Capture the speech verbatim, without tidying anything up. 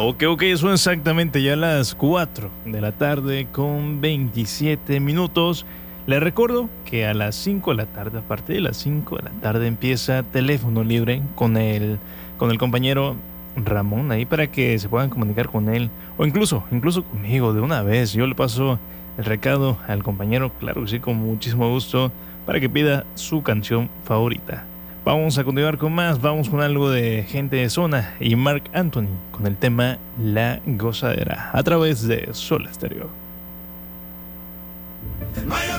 Ok, ok, son exactamente ya las cuatro de la tarde con veintisiete minutos. Les recuerdo que a las cinco de la tarde, a partir de las cinco de la tarde, empieza Teléfono Libre con el, con el compañero Ramón ahí para que se puedan comunicar con él o incluso, incluso conmigo de una vez. Yo le paso el recado al compañero, claro que sí, con muchísimo gusto, para que pida su canción favorita. Vamos a continuar con más, vamos con algo de Gente de Zona y Marc Anthony con el tema La Gozadera a través de Soda Stereo. No hay